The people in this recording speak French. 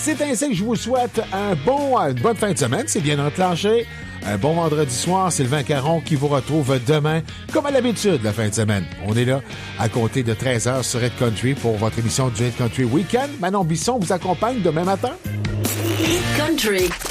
C'est ainsi que je vous souhaite une bonne fin de semaine. C'est bien enclenché. Un bon vendredi soir. Sylvain Caron qui vous retrouve demain, comme à l'habitude, la fin de semaine. On est là à compter de 13h sur Red Country pour votre émission du Red Country Weekend. Manon Bisson vous accompagne demain matin. Hit Country.